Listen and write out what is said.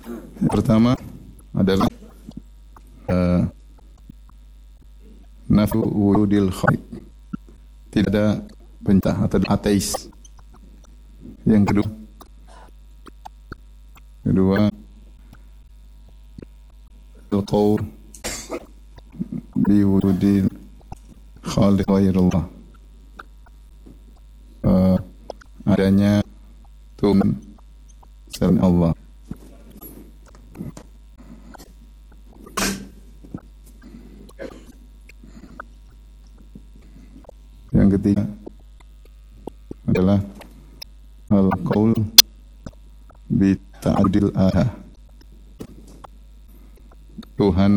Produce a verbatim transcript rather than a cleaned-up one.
Yang pertama adalah uh, nafu wujudil khaliq. Tidak ada pencipta atau ateis. Yang kedua, kedua al-qaul bi wujudil khaliq ghairullah. Uh, adanya Tuhan selain Allah. Yang ketiga adalah al-qaul bi ta'dil aha. Tuhan